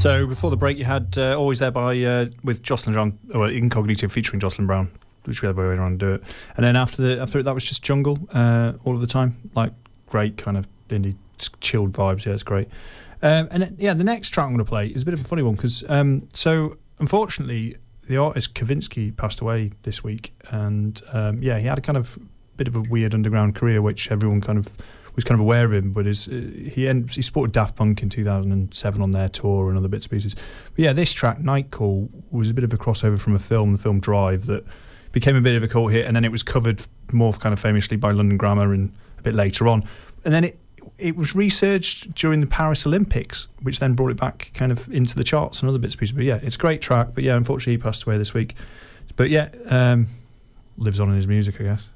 So before the break, you had Always There by with Jocelyn Brown, or Incognito featuring Jocelyn Brown, which we had way around to do it. And then after it, that was just Jungle all of the time, like great kind of indie chilled vibes. Yeah, it's great. And then, the next track I'm going to play is a bit of a funny one because so unfortunately the artist Kavinsky passed away this week, and he had a kind of bit of a weird underground career, which everyone kind of was kind of aware of him, but he supported Daft Punk in 2007 on their tour and other bits and pieces. But yeah, this track, Night Call, was a bit of a crossover from the film Drive, that became a bit of a cult hit, and then it was covered more kind of famously by London Grammar and a bit later on. And then it was researched during the Paris Olympics, which then brought it back kind of into the charts and other bits and pieces. But yeah, it's a great track, but yeah, unfortunately he passed away this week. But yeah, lives on in his music, I guess.